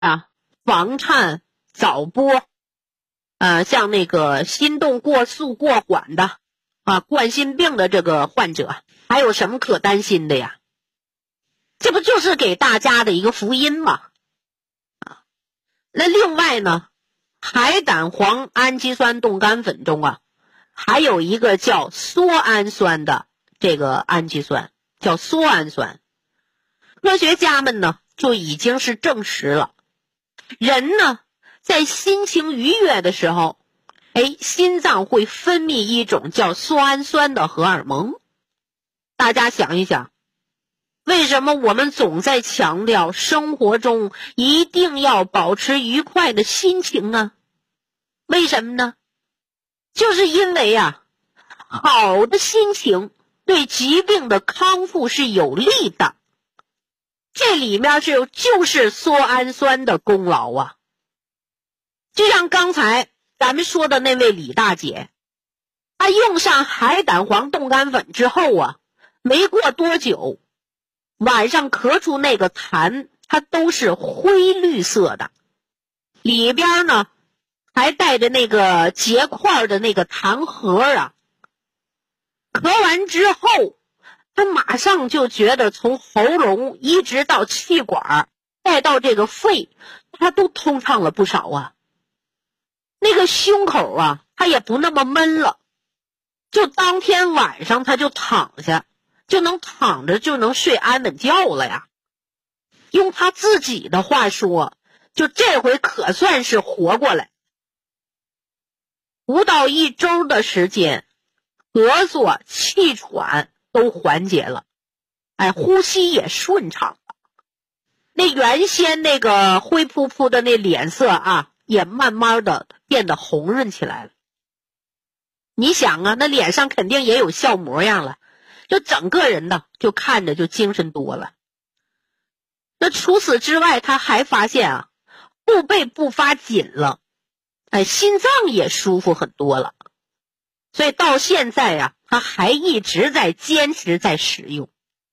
啊，房颤、早剥，像那个心动过速过缓的冠心病的这个患者，还有什么可担心的呀？这不就是给大家的一个福音吗？那另外呢，海胆黄氨基酸冻干粉中还有一个叫缩氨酸的这个氨基酸，叫缩氨酸。科学家们呢就已经是证实了，人呢在心情愉悦的时候，心脏会分泌一种叫缩氨酸的荷尔蒙。大家想一想，为什么我们总在强调生活中一定要保持愉快的心情呢？为什么呢？就是因为好的心情对疾病的康复是有利的，这里面就是缩氨酸的功劳啊。就像刚才咱们说的那位李大姐，她用上海胆黄冻干粉之后没过多久，晚上咳出那个痰，它都是灰绿色的，里边呢还带着那个结块的那个痰核咳完之后，他马上就觉得从喉咙一直到气管再到这个肺，他都通畅了不少那个胸口他也不那么闷了，就当天晚上他就躺下，就能躺着就能睡安稳觉了呀。用他自己的话说，就这回可算是活过来。不到1周的时间，咳嗽、气喘都缓解了，呼吸也顺畅了。那原先那个灰扑扑的那脸色也慢慢的变得红润起来了。你想那脸上肯定也有笑模样了，就整个人呢就看着就精神多了。那除此之外，他还发现后背不发紧了，心脏也舒服很多了。所以到现在他还一直在坚持在使用。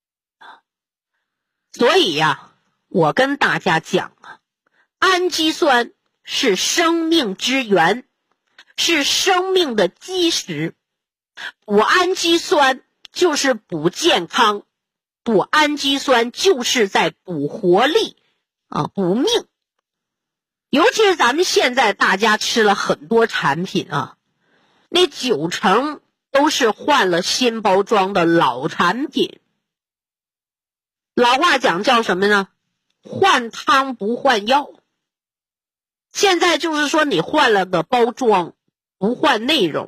所以我跟大家讲氨基酸是生命之源，是生命的基石。补氨基酸就是补健康，补氨基酸就是在补活力补命。尤其是咱们现在大家吃了很多产品那90%都是换了新包装的老产品。老话讲叫什么呢？换汤不换药。现在就是说你换了个包装，不换内容。